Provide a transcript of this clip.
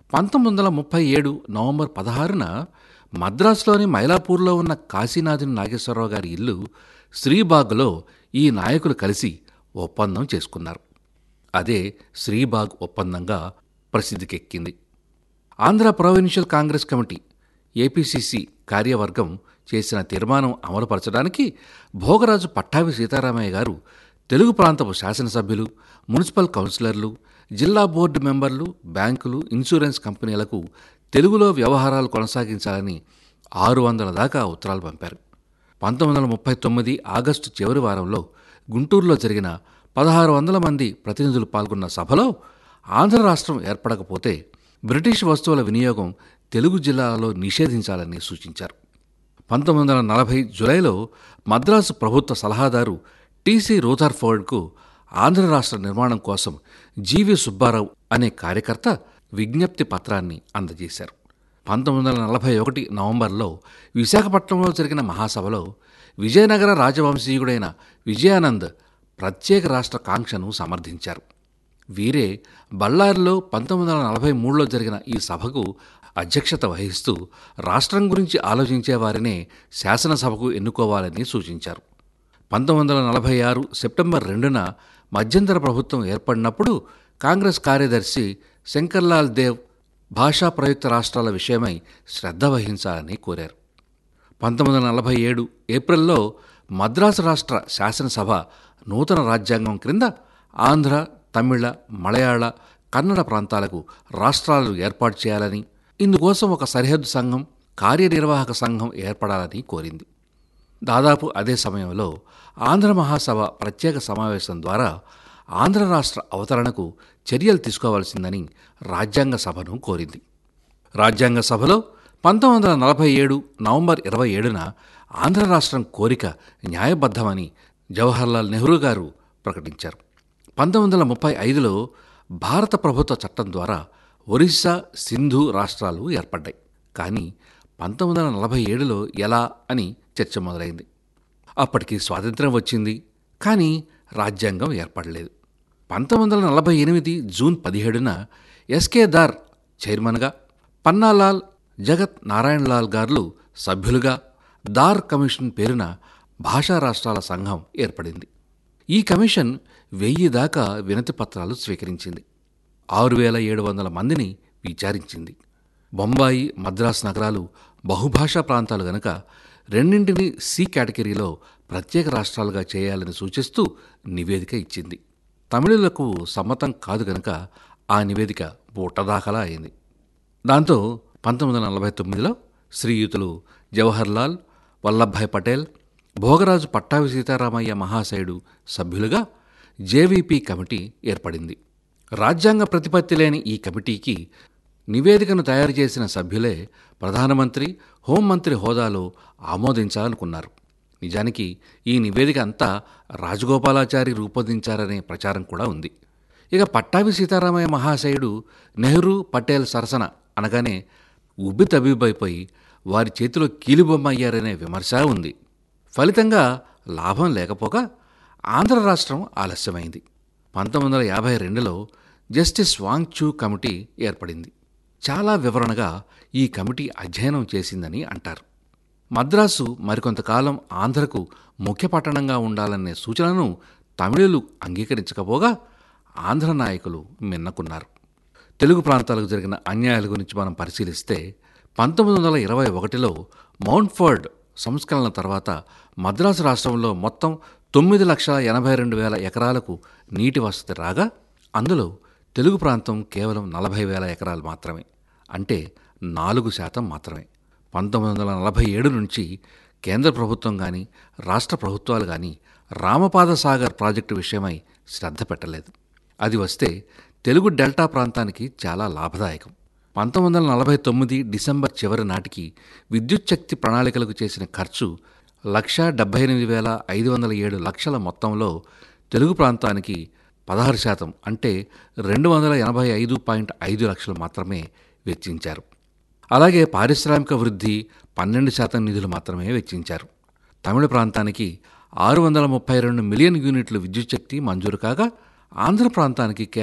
1937 November 16న మద్రాసులోని మైలాపూర్లో ఉన్న కాశీనాథుని నాగేశ్వరరావు గారి ఇల్లు శ్రీబాగ్లో ఈ నాయకులు కలిసి ఒప్పందం చేసుకున్నారు. అదే Sribagh ఒప్పందంగా ప్రసిద్ధికెక్కింది. Andhra provincial Congress committee APCC కార్యవర్గం చేసిన తీర్మానం అమలుపరచడానికి భోగరాజు పట్టాభి సీతారామయ్య గారు తెలుగు ప్రాంతపు శాసనసభ్యులు, మున్సిపల్ కౌన్సిలర్లు, జిల్లా బోర్డు మెంబర్లు, బ్యాంకులు, ఇన్సూరెన్స్ కంపెనీలకు తెలుగులో వ్యవహారాలు కొనసాగించాలని 600 దాకా ఉత్తరాలు పంపారు. 1939 ఆగస్టు చివరి వారంలో గుంటూరులో జరిగిన 1600 మంది ప్రతినిధులు పాల్గొన్న సభలో ఆంధ్ర రాష్ట్రం ఏర్పడకపోతే బ్రిటిష్ వస్తువుల వినియోగం తెలుగు జిల్లాలలో నిషేధించాలని సూచించారు. 1940 జులైలో మద్రాసు ప్రభుత్వ సలహాదారు టీసీ రూథర్ఫోర్డ్కు ఆంధ్ర రాష్ట్ర నిర్మాణం కోసం జీవి సుబ్బారావు అనే కార్యకర్త విజ్ఞప్తి పత్రాన్ని అందజేశారు. 1941 నవంబర్లో విశాఖపట్నంలో జరిగిన మహాసభలో విజయనగర రాజవంశీయుడైన విజయానంద్ ప్రత్యేక రాష్ట్ర కాంక్షను సమర్థించారు. వీరే బళ్ళారిలో 1943లో జరిగిన ఈ సభకు అధ్యక్షత వహిస్తూ రాష్ట్రం గురించి ఆలోచించేవారినే శాసనసభకు ఎన్నుకోవాలని సూచించారు. 1946 సెప్టెంబర్ 2న మధ్యంతర ప్రభుత్వం ఏర్పడినప్పుడు కాంగ్రెస్ కార్యదర్శి శంకర్లాల్ దేవ్ భాషా ప్రయుక్త రాష్ట్రాల విషయమై శ్రద్ధ వహించాలని కోరారు. 1947 ఏప్రిల్లో మద్రాసు రాష్ట్ర శాసనసభ నూతన రాజ్యాంగం క్రింద ఆంధ్ర, తమిళ, మలయాళ, కన్నడ ప్రాంతాలకు రాష్ట్రాలు ఏర్పాటు చేయాలని, ఇందుకోసం ఒక సరిహద్దు సంఘం, కార్యనిర్వాహక సంఘం ఏర్పడాలని కోరింది. దాదాపు అదే సమయంలో ఆంధ్ర మహాసభ ప్రత్యేక సమావేశం ద్వారా ఆంధ్ర రాష్ట్ర అవతరణకు చర్యలు తీసుకోవాల్సిందని రాజ్యాంగ సభను కోరింది. రాజ్యాంగ సభలో 1947 నవంబర్ 27న ఆంధ్ర రాష్ట్రం కోరిక న్యాయబద్ధమని జవహర్లాల్ నెహ్రూ గారు ప్రకటించారు. 1935లో భారత ప్రభుత్వ చట్టం ద్వారా ఒరిస్సా, సింధు రాష్ట్రాలు ఏర్పడ్డాయి. కానీ 1947లో ఎలా అని చర్చ మొదలైంది. అప్పటికి స్వాతంత్ర్యం వచ్చింది, కానీ రాజ్యాంగం ఏర్పడలేదు. 1948 జూన్ 17న ఎస్కే దార్ చైర్మన్గా, పన్నాలాల్, జగత్ నారాయణలాల్ గారు సభ్యులుగా దార్ కమిషన్ పేరున భాషా రాష్ట్రాల సంఘం ఏర్పడింది. ఈ కమిషన్ 1000 దాకా వినతి పత్రాలు స్వీకరించింది. 6700 మందిని విచారించింది. బొంబాయి, మద్రాసు నగరాలు బహుభాషా ప్రాంతాలు గనక రెండింటినీ సి కేటగిరీలో ప్రత్యేక రాష్ట్రాలుగా చేయాలని సూచిస్తూ నివేదిక ఇచ్చింది. తమిళులకు సమ్మతం కాదు గనక ఆ నివేదిక బుట్టదాఖలా అయింది. దాంతో 1949లో శ్రీయుతులు జవహర్లాల్, వల్లభాయ్ పటేల్, భోగరాజు పట్టాభి సీతారామయ్య మహాశయుడు సభ్యులుగా జేవీపీ కమిటీ ఏర్పడింది. రాజ్యాంగ ప్రతిపత్తి లేని ఈ కమిటీకి నివేదికను తయారు చేసిన సభ్యులే ప్రధానమంత్రి, హోంమంత్రి హోదాలో ఆమోదించాలనుకున్నారు. నిజానికి ఈ నివేదిక అంతా రాజగోపాలాచారి రూపొందించారనే ప్రచారం కూడా ఉంది. ఇక పట్టాభి సీతారామయ్య మహాశయుడు నెహ్రూ, పటేల్ సరసన అనగానే ఉబ్బితబ్బిబ్బైపోయి వారి చేతిలో కీలుబొమ్మ అయ్యారనే విమర్శ ఉంది. ఫలితంగా లాభం లేకపోగా ఆంధ్ర రాష్ట్రం ఆలస్యమైంది. 1952లో జస్టిస్ వాంగ్చూ కమిటీ ఏర్పడింది. చాలా వివరణగా ఈ కమిటీ అధ్యయనం చేసిందని అంటారు. మద్రాసు మరికొంతకాలం ఆంధ్రకు ముఖ్య పట్టణంగా ఉండాలనే సూచనను తమిళులు అంగీకరించకపోగా ఆంధ్ర నాయకులు మిన్నకున్నారు. తెలుగు ప్రాంతాలకు జరిగిన అన్యాయాల గురించి మనం పరిశీలిస్తే 1921లో మౌంట్ఫోర్డ్ సంస్కరణల తర్వాత మద్రాసు రాష్ట్రంలో మొత్తం 9,82,000 ఎకరాలకు నీటి వసతి రాగా అందులో తెలుగు ప్రాంతం కేవలం 40,000 ఎకరాలు మాత్రమే, అంటే 4% మాత్రమే. 1947 నుంచి కేంద్ర ప్రభుత్వం కానీ రాష్ట్ర ప్రభుత్వాలు కానీ రామపాద సాగర్ ప్రాజెక్టు విషయమై శ్రద్ధ పెట్టలేదు. అది వస్తే తెలుగు డెల్టా ప్రాంతానికి చాలా లాభదాయకం. 1949 డిసెంబర్ చివరి నాటికి విద్యుత్ శక్తి ప్రణాళికలకు చేసిన ఖర్చు 1,78,507 లక్షల మొత్తంలో తెలుగు ప్రాంతానికి 16% అంటే 285.5 లక్షలు మాత్రమే వెచ్చించారు. అలాగే పారిశ్రామిక వృద్ధి 12% నిధులు మాత్రమే వెచ్చించారు. తమిళ ప్రాంతానికి 632 మిలియన్ యూనిట్లు విద్యుత్ శక్తి మంజూరు కాగా ఆంధ్ర ప్రాంతానికి